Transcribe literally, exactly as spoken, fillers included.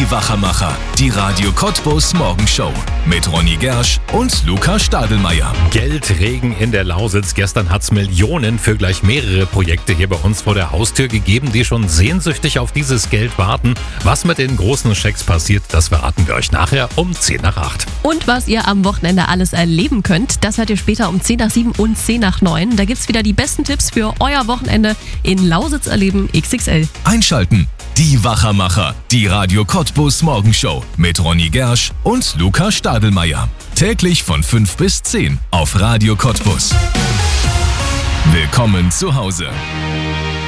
Die Wachermacher, die Radio Cottbus Morgenshow mit Ronny Gersch und Luca Stadelmeier. Geldregen in der Lausitz. Gestern hat es Millionen für gleich mehrere Projekte hier bei uns vor der Haustür gegeben, die schon sehnsüchtig auf dieses Geld warten. Was mit den großen Schecks passiert, das verraten wir euch nachher um zehn nach acht. Und was ihr am Wochenende alles erleben könnt, das hört ihr später um zehn nach sieben und zehn nach neun. Da gibt's wieder die besten Tipps für euer Wochenende in Lausitz erleben X X L. Einschalten. Die Wachermacher, die Radio Cottbus Morgenshow mit Ronny Gersch und Luca Stadelmeier. Täglich von fünf bis zehn auf Radio Cottbus. Willkommen zu Hause.